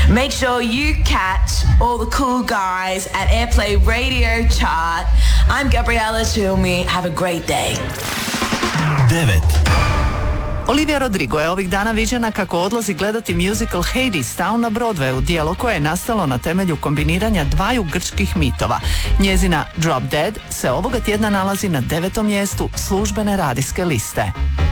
Make sure you catch all the cool guys at Airplay Radio Chart. I'm Gabriella Chilmi. Have a great day. 9. Olivia Rodrigo je ovih dana viđena kako odlazi gledati musical Hadestown na Broadwayu, djelo koje je nastalo na temelju kombiniranja dvaju grčkih mitova. Njezina Drop Dead se ovoga tjedna nalazi na 9. mjestu službene radijske liste.